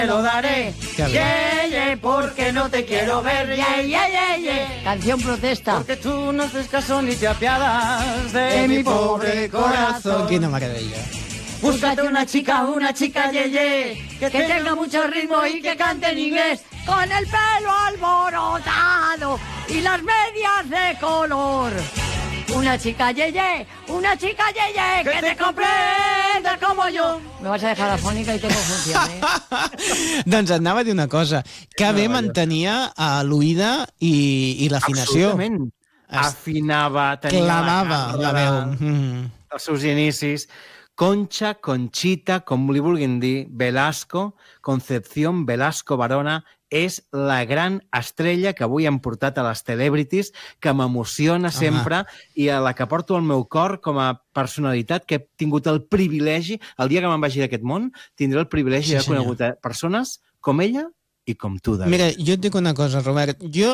lo daré. Porque no te quiero ver. Canción protesta. Porque tú no haces caso ni te apiadas de mi pobre corazón. Quina meravella. Búscate una chica, que tenga mucho ritmo y que cante en inglés, con el pelo alborotado y las medias de color. Una chica yeye, que te comprenda como yo. Me vas a dejar afònica i tot no funciona, Doncs et anava a dir una cosa. Que bé mantenia l'oïda i l'afinació. Absolutament. Afinava, tenia Clavava la veu. Els seus inicis. Concha, Conchita, com li vulguin dir, Velasco, Concepción Velasco Barona, és la gran estrella que avui hem portat a les Celebrities, que m'emociona sempre i a la que porto al meu cor com a personalitat que he tingut el privilegi, el dia que me'n vagi d'aquest món, tindré el privilegi d'haver conegut persones com ella i com tu, David. Mira, jo et dic una cosa, Robert. Jo,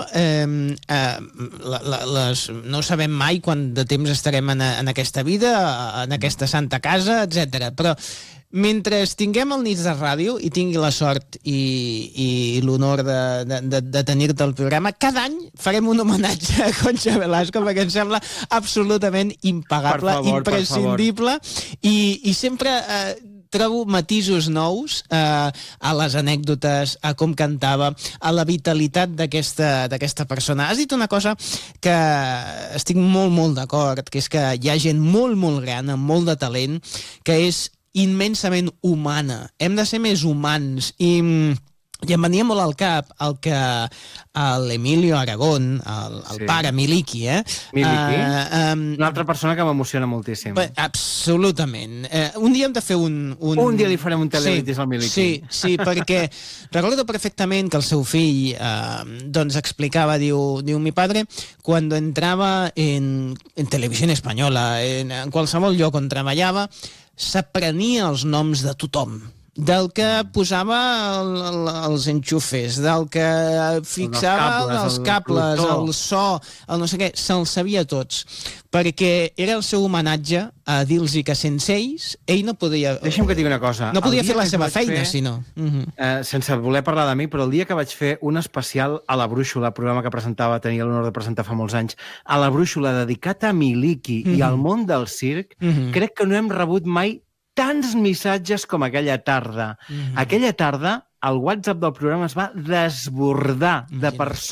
no sabem mai quant de temps estarem en aquesta vida, en aquesta santa casa, etc. Però mentre tinguem el Nits de Ràdio i tingui la sort i l'honor de tenir-te al programa, cada any farem un homenatge a Concha Velasco perquè em sembla absolutament impagable, imprescindible, i sempre trobo matisos nous a les anècdotes, a com cantava, a la vitalitat d'aquesta persona. Has dit una cosa que estic molt, molt d'acord, que és que hi ha gent molt, molt gran, amb molt de talent, que és immensament humana. Hem de ser més humans i em venia molt al cap el que l'Emilio Aragón, el pare Miliki, Miliki? Una altra persona que m'emociona moltíssim. Absolutament. Un dia hem de fer un dia li farem un Celebrities al Miliki. Sí, perquè recordo perfectament que el seu fill doncs explicava, diu, mi padre, cuando entraba en Televisión Española, en qualsevol lloc on treballava, s'aprenia els noms de tothom, del que posava els enxufes, del que fixava els cables, el so, el no sé què, se'ls sabia tots, perquè era el seu homenatge a dir-los que sense ells, ell no podia... Deixa'm que et digui una cosa. No podia fer la seva feina, si no. Sense voler parlar de mi, però el dia que vaig fer un especial a La Brúixola, programa que tenia l'honor de presentar fa molts anys, a La Brúixola, dedicat a Miliki i al món del circ, crec que no hem rebut mai tants missatges com aquella tarda. Aquella tarda, el WhatsApp del programa es va desbordar de persones